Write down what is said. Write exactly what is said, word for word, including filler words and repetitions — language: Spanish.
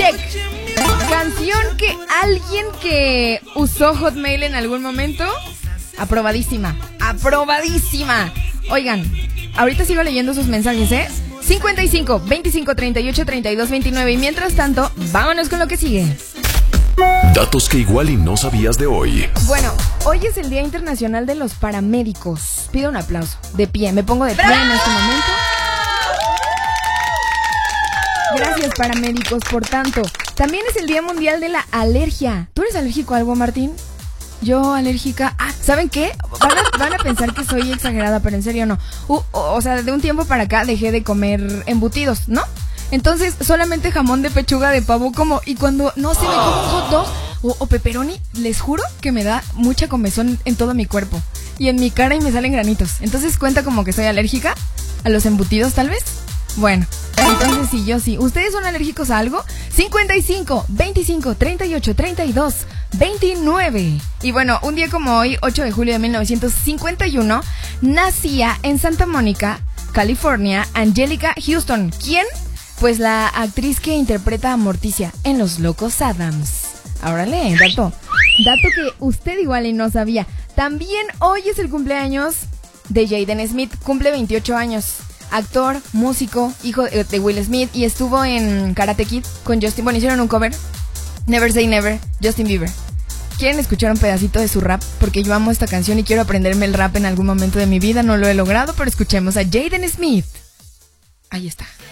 check. Canción que alguien que usó Hotmail en algún momento, aprobadísima, aprobadísima. Oigan, ahorita sigo leyendo sus mensajes, ¿eh? cincuenta y cinco, veinticinco, treinta y ocho, treinta y dos, veintinueve. Y mientras tanto, vámonos con lo que sigue. Datos que igual y no sabías de hoy. Bueno, hoy es el Día Internacional de los Paramédicos. Pido un aplauso. De pie, me pongo de pie en este momento. Gracias, paramédicos, por tanto. También es el Día Mundial de la Alergia. ¿Tú eres alérgico a algo, Martín? Yo alérgica. Ah, ¿saben qué? Van a, van a pensar que soy exagerada, pero en serio no. Uh, o, o sea, de un tiempo para acá dejé de comer embutidos, ¿no? Entonces, solamente jamón de pechuga de pavo como. Y cuando, no sé, me como un hot dog o, o pepperoni, les juro que me da mucha comezón en todo mi cuerpo. Y en mi cara y me salen granitos. Entonces, ¿cuenta como que soy alérgica a los embutidos, tal vez? Bueno, entonces sí, yo sí. ¿Ustedes son alérgicos a algo? cincuenta y cinco, veinticinco, treinta y ocho, treinta y dos, veintinueve. Y bueno, un día como hoy, ocho de julio de mil novecientos cincuenta y uno, nacía en Santa Mónica, California, Angelica Houston. ¿Quién? Pues la actriz que interpreta a Morticia en Los Locos Adams. Órale, dato. Dato que usted igual y no sabía. También hoy es el cumpleaños de Jaden Smith. Cumple veintiocho años. Actor, músico, hijo de Will Smith. Y estuvo en Karate Kid con Justin. Bueno, hicieron un cover. Never Say Never, Justin Bieber. ¿Quieren escuchar un pedacito de su rap? Porque yo amo esta canción y quiero aprenderme el rap en algún momento de mi vida. No lo he logrado, pero escuchemos a Jaden Smith. Ahí está.